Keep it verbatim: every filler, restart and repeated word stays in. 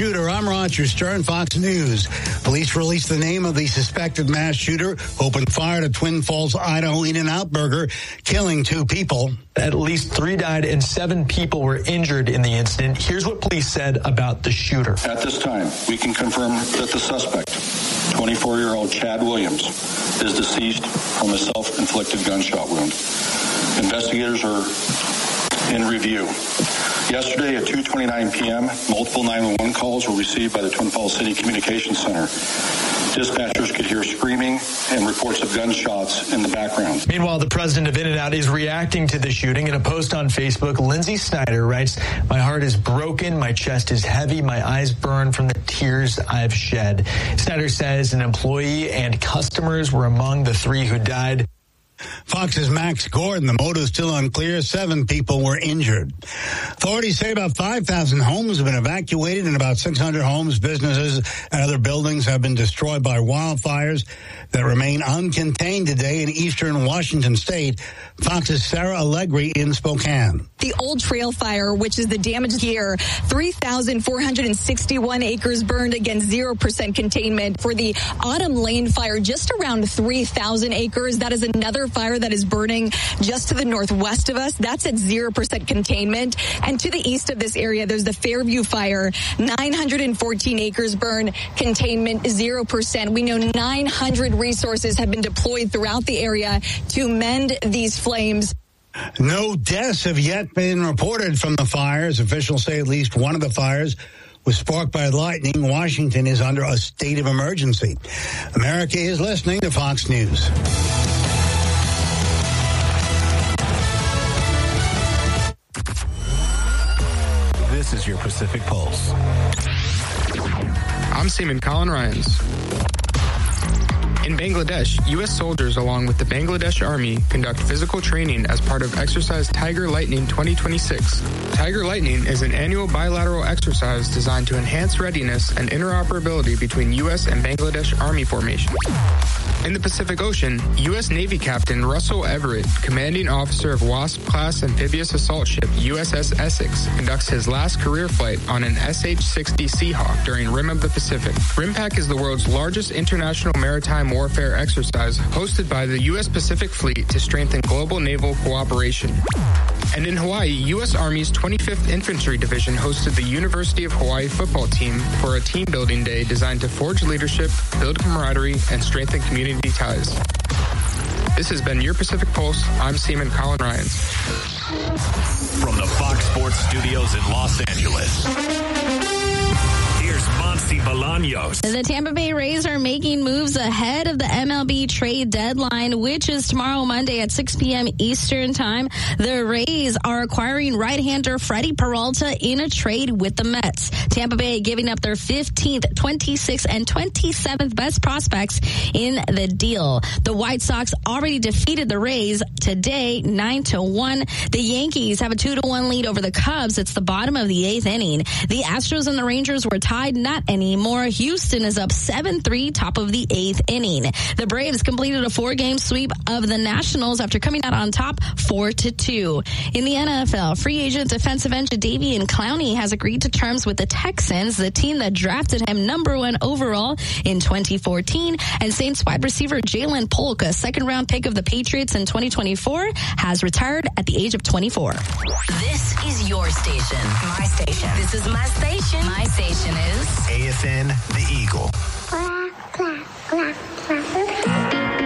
shooter. I'm Roger Stern, Fox News. Police released the name of the suspected mass shooter who opened fire at a Twin Falls, Idaho In-N-Out Burger, killing two people. At least three died and seven people were injured in the incident. Here's what police said about the shooter. At this time, we can confirm that the suspect, twenty-four-year-old Chad Williams, is deceased from a self-inflicted gunshot wound. Investigators are in review. Yesterday at two twenty-nine p.m., multiple nine one one calls were received by the Twin Falls City Communications Center. Dispatchers could hear screaming and reports of gunshots in the background. Meanwhile, the president of In-N-Out is reacting to the shooting. In a post on Facebook, Lindsay Snyder writes, "My heart is broken, my chest is heavy, my eyes burn from the tears I've shed." Snyder says an employee and customers were among the three who died. Fox's Max Gordon. The motive is still unclear. Seven people were injured. Authorities say about five thousand homes have been evacuated and about six hundred homes, businesses, and other buildings have been destroyed by wildfires that remain uncontained today in eastern Washington state. Fox's Sarah Allegri in Spokane. The Old Trail Fire, which is the damage here, three thousand four hundred sixty-one acres burned against zero percent containment. For the Autumn Lane Fire, just around three thousand acres. That is another fire that is burning just to the northwest of us. That's at zero percent containment. And to the east of this area, there's the Fairview Fire, nine hundred fourteen acres burned, containment zero percent. We know nine hundred resources have been deployed throughout the area to mend these flames. No deaths have yet been reported from the fires. Officials say at least one of the fires was sparked by lightning. Washington is under a state of emergency. America is listening to Fox News. This is your Pacific Pulse. I'm Seaman Colin Ryans. In Bangladesh, U S soldiers along with the Bangladesh Army conduct physical training as part of Exercise Tiger Lightning twenty twenty-six. Tiger Lightning is an annual bilateral exercise designed to enhance readiness and interoperability between U S and Bangladesh Army formations. In the Pacific Ocean, U S Navy Captain Russell Everett, commanding officer of WASP-class amphibious assault ship U S S Essex, conducts his last career flight on an S H sixty Seahawk during Rim of the Pacific. RIMPAC is the world's largest international maritime warfare exercise hosted by the U S Pacific Fleet to strengthen global naval cooperation. And in Hawaii, U S Army's twenty-fifth Infantry Division hosted the University of Hawaii football team for a team building day designed to forge leadership, build camaraderie, and strengthen community ties. This has been your Pacific Pulse. I'm Seaman Colin Ryans. From the Fox Sports Studios in Los Angeles, here's Monty Bolaños. The Tampa Bay Rays are making moves ahead of the M L B trade deadline, which is tomorrow Monday at six p.m. Eastern Time. The Rays are acquiring right-hander Freddie Peralta in a trade with the Mets. Tampa Bay giving up their fifteenth, twenty-sixth, and twenty-seventh best prospects in the deal. The White Sox already defeated the Rays today, nine to one. The Yankees have a two to one lead over the Cubs. It's the bottom of the eighth inning. The Astros and the Rangers were tied, not anymore. Houston is up seven three, top of the eighth inning. The Braves completed a four-game sweep of the Nationals after coming out on top four to two. In the N F L, free agent defensive end Jadeveon Clowney has agreed to terms with the Texans, the team that drafted him number one overall in twenty fourteen. And Saints wide receiver Jalen Polk, a second-round pick of the Patriots in twenty twenty-four, has retired at the age of twenty-four. This is your station. My station. This is my station. My station is A F N, The Eagle.